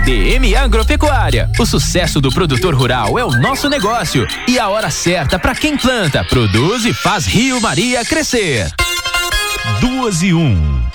DM Agropecuária. O sucesso do produtor rural é o nosso negócio e a hora certa para quem planta, produz e faz Rio Maria crescer. 2:01.